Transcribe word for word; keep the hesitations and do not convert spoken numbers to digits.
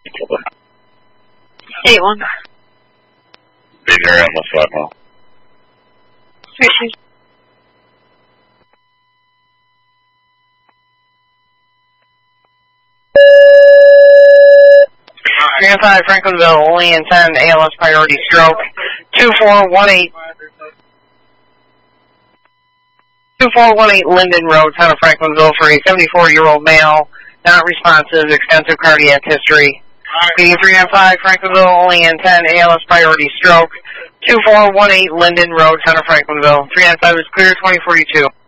eight one. Be there on the five mile. Appreciate it. three and five, Franklinville, only in ten, A L S priority stroke. two four one eight. two four one eight Linden Road, town of Franklinville, for a seventy-four-year-old male, not responsive, extensive cardiac history. Meeting three and five, Franklinville, only in ten, A L S priority stroke. two four one eight Linden Road, town of Franklinville. three and five is clear, twenty forty-two.